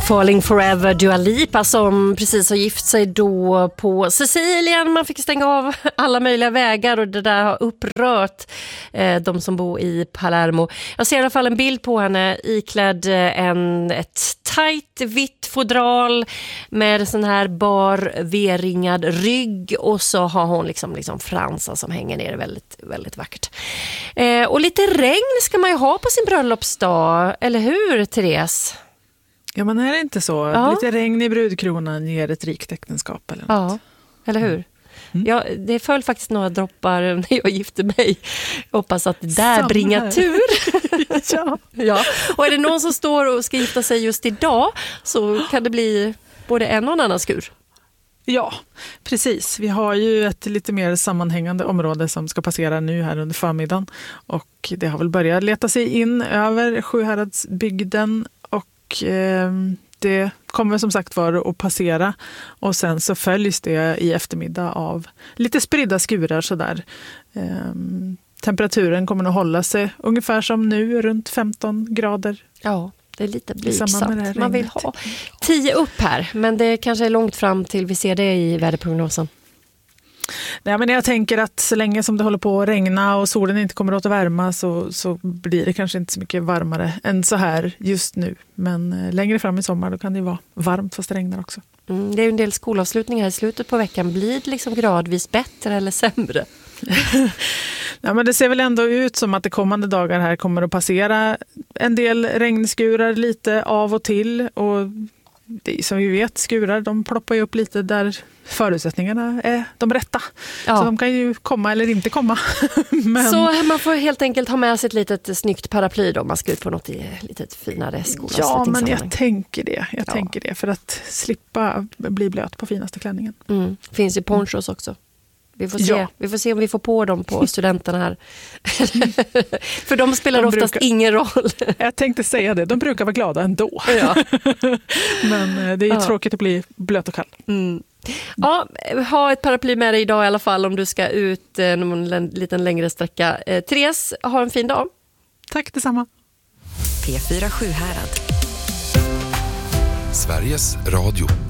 Falling Forever, Dua Lipa, som precis har gift sig då på Sicilien. Man fick stänga av alla möjliga vägar och det där har upprört de som bor i Palermo. Jag ser i alla fall en bild på henne iklädd ett tajt vitt fodral med sån här bar V-ringad rygg, och så har hon liksom fransar som hänger ner, väldigt, väldigt vackert. Och lite regn ska man ju ha på sin bröllopsdag, eller hur, Therese? Ja, men är det inte så? Ja. Lite regn i brudkronan ger ett rikt äktenskap eller något. Ja, eller hur? Ja, det föll faktiskt några droppar när jag gifte mig. Jag hoppas att det där bringar tur. Ja. Och är det någon som står och ska gifta sig just idag, så kan det bli både en och en annan skur. Ja, precis. Vi har ju ett lite mer sammanhängande område som ska passera nu här under förmiddagen. Och det har väl börjat leta sig in över Sjuhäradsbygden, och det kommer som sagt vara att passera, och sen så följs det i eftermiddag av lite spridda skurar sådär. Temperaturen kommer att hålla sig ungefär som nu, runt 15 grader. Ja, det är lite blygsamt. Man vill ha 10 upp här, men det kanske är långt fram till vi ser det i väderprognosen. Nej, men jag tänker att så länge som det håller på att regna och solen inte kommer att värma, så blir det kanske inte så mycket varmare än så här just nu. Men längre fram i sommar då kan det vara varmt fast det regnar också. Det är ju en del skolavslutningar i slutet på veckan. Blir det liksom gradvis bättre eller sämre? Ja, men det ser väl ändå ut som att de kommande dagar här kommer att passera en del regnskurar lite av och till, och det är, som vi vet, skurar de ploppar ju upp lite där förutsättningarna är de rätta. Ja. Så de kan ju komma eller inte komma. Men... Så man får helt enkelt ha med sig ett litet snyggt paraply då, om man ska ut på något litet finare skolavslutningssammanhang. Ja, men jag tänker det. För att slippa bli blöt på finaste klänningen. Finns ju ponchos också. Vi får se om vi får på dem på studenterna här. För de spelar oftast ingen roll. Jag tänkte säga det. De brukar vara glada ändå. Ja. Men det är ju tråkigt att bli blöt och kall. Ja, ha ett paraply med dig idag i alla fall om du ska ut någon liten längre sträcka. Therese, ha en fin dag. Tack detsamma. P4 Sjuhärad. Sveriges Radio.